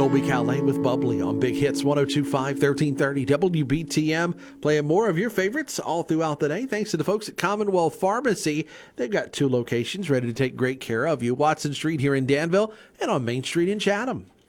Colby Calais with Bubbly on Big Hits 1025, 1330 WBTM. Playing more of your favorites all throughout the day. Thanks to the folks at Commonwealth Pharmacy. They've got 2 locations ready to take great care of you. Watson Street here in Danville and on Main Street in Chatham.